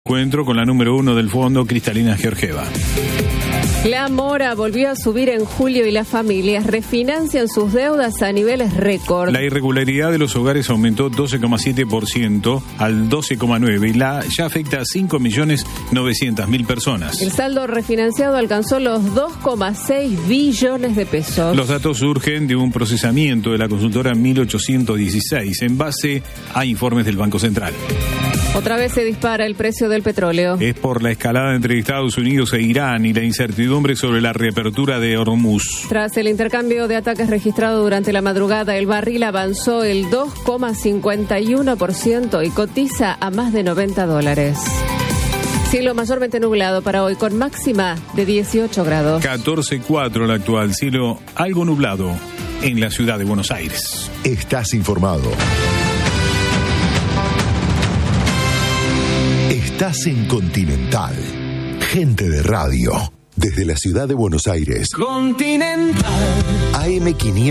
Encuentro con la número 1 del fondo, Cristalina Georgieva. La mora volvió a subir en julio y las familias refinancian sus deudas a niveles récord. La irregularidad de los hogares aumentó 12,7% al 12,9% y ya afecta a 5.900.000 personas. El saldo refinanciado alcanzó los 2,6 billones de pesos. Los datos surgen de un procesamiento de la consultora 1816 en base a informes del Banco Central. Otra vez se dispara el precio del petróleo. Es por la escalada entre Estados Unidos e Irán y la incertidumbre sobre la reapertura de Hormuz. Tras el intercambio de ataques registrado durante la madrugada, el barril avanzó el 2,51% y cotiza a más de $90. Cielo mayormente nublado para hoy, con máxima de 18 grados. 14,4 la actual. Cielo algo nublado en la ciudad de Buenos Aires. Estás informado. Estás en Continental. Gente de radio. Desde la ciudad de Buenos Aires. Continental. AM500.